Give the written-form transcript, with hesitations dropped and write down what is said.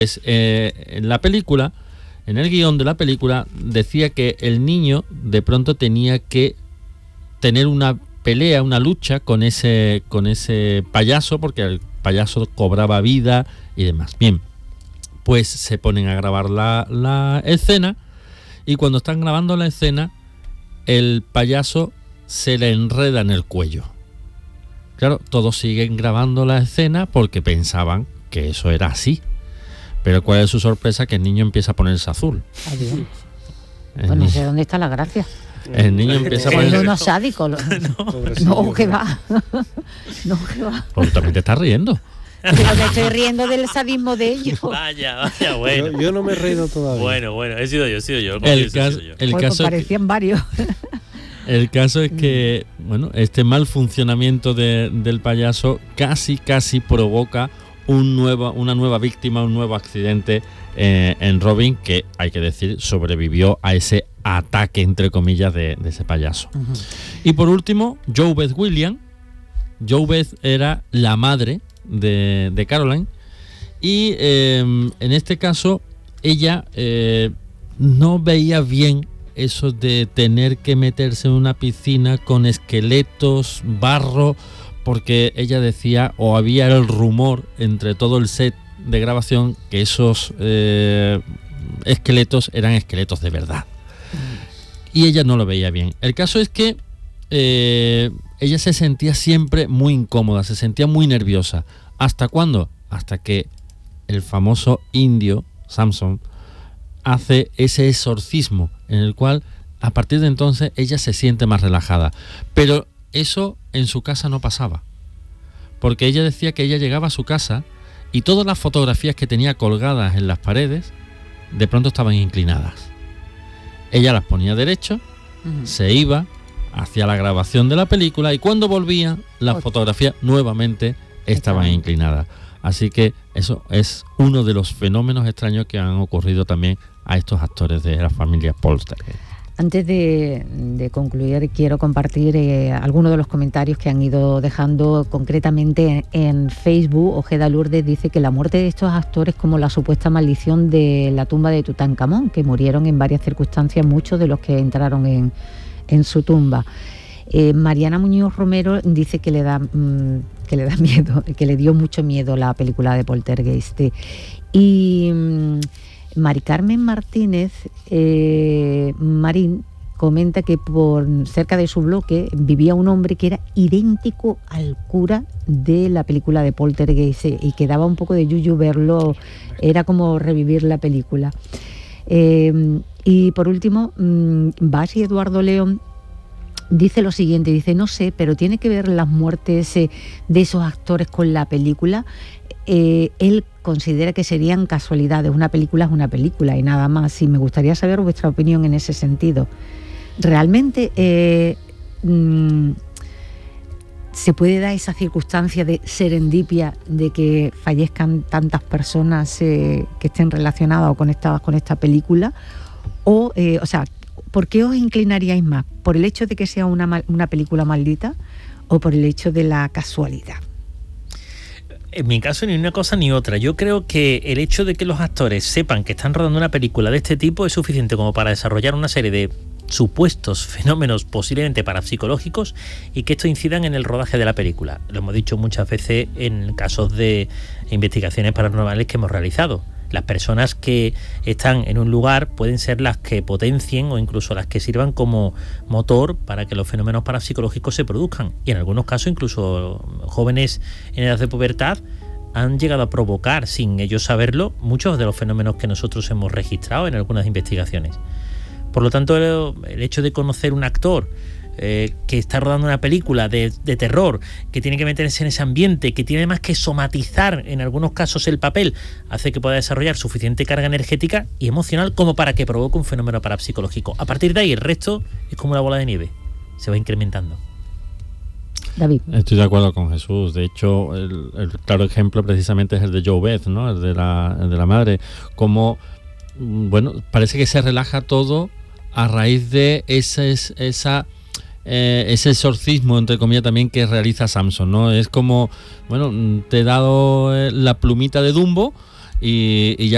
En la película, en el guión de la película, decía que el niño de pronto tenía que tener una pelea, una lucha con ese payaso, porque el payaso cobraba vida y demás. Bien, pues se ponen a grabar la escena, y cuando están grabando la escena, el payaso se le enreda en el cuello. Claro, todos siguen grabando la escena porque pensaban que eso era así. Pero ¿cuál es su sorpresa? Que el niño empieza a ponerse azul. Adiós. Pues no sé dónde está la gracia. El niño empieza a ponerse... unos sádicos. No, que va. No, que va. Pues también te estás riendo. Pero me estoy riendo del sadismo de ellos. Vaya, bueno. Yo no me he reído todavía. Bueno, he sido yo. El caso parecían varios. El caso es que, bueno, este mal funcionamiento del payaso casi provoca una nueva víctima, un nuevo accidente en Robin, que hay que decir sobrevivió a ese ataque, entre comillas, de ese payaso. Uh-huh. Y por último, JoBeth Williams. JoBeth era la madre de Caroline, y en este caso ella no veía bien eso de tener que meterse en una piscina con esqueletos, barro, porque ella decía, o había el rumor entre todo el set de grabación, que esos esqueletos eran esqueletos de verdad. Y ella no lo veía bien. El caso es que ella se sentía siempre muy incómoda, se sentía muy nerviosa. ¿Hasta cuándo? Hasta que el famoso indio, Samson, hace ese exorcismo en el cual a partir de entonces ella se siente más relajada. Pero eso en su casa no pasaba, porque ella decía que ella llegaba a su casa y todas las fotografías que tenía colgadas en las paredes de pronto estaban inclinadas. Ella las ponía derecho, se iba hacia la grabación de la película, y cuando volvía las fotografías nuevamente estaban inclinadas. Así que eso es uno de los fenómenos extraños que han ocurrido también a estos actores de la familia Poltergeist. Antes de concluir, quiero compartir algunos de los comentarios que han ido dejando concretamente en Facebook. Ojeda Lourdes dice que la muerte de estos actores es como la supuesta maldición de la tumba de Tutankamón, que murieron en varias circunstancias muchos de los que entraron en su tumba. Mariana Muñoz Romero dice que le da miedo, que le dio mucho miedo la película de Poltergeist. Y Mari Carmen Martínez Marín comenta que por cerca de su bloque vivía un hombre que era idéntico al cura de la película de Poltergeist, y que daba un poco de yuyu verlo, era como revivir la película. Y por último, Basi Eduardo León dice lo siguiente, dice: no sé, pero tiene que ver las muertes de esos actores con la película. Él considera que serían casualidades, una película es una película y nada más, y me gustaría saber vuestra opinión en ese sentido. ¿Realmente se puede dar esa circunstancia de serendipia, de que fallezcan tantas personas que estén relacionadas o conectadas con esta película? O sea, ¿por qué os inclinaríais más? ¿Por el hecho de que sea una película maldita o por el hecho de la casualidad? En mi caso, ni una cosa ni otra. Yo creo que el hecho de que los actores sepan que están rodando una película de este tipo es suficiente como para desarrollar una serie de supuestos fenómenos posiblemente parapsicológicos, y que esto incidan en el rodaje de la película. Lo hemos dicho muchas veces en casos de investigaciones paranormales que hemos realizado. Las personas que están en un lugar pueden ser las que potencien o incluso las que sirvan como motor para que los fenómenos parapsicológicos se produzcan. Y en algunos casos incluso jóvenes en edad de pubertad han llegado a provocar, sin ellos saberlo, muchos de los fenómenos que nosotros hemos registrado en algunas investigaciones. Por lo tanto, el hecho de conocer un actor que está rodando una película de terror, que tiene que meterse en ese ambiente, que tiene más que somatizar en algunos casos el papel, hace que pueda desarrollar suficiente carga energética y emocional como para que provoque un fenómeno parapsicológico. A partir de ahí, el resto es como una bola de nieve, se va incrementando. David. Estoy de acuerdo con Jesús. De hecho, el claro ejemplo precisamente es el de JoBeth, ¿no? El de la madre. Como, bueno, parece que se relaja todo a raíz de ese exorcismo, entre comillas, también que realiza Samson, ¿no? Es como, bueno, te he dado la plumita de Dumbo y ya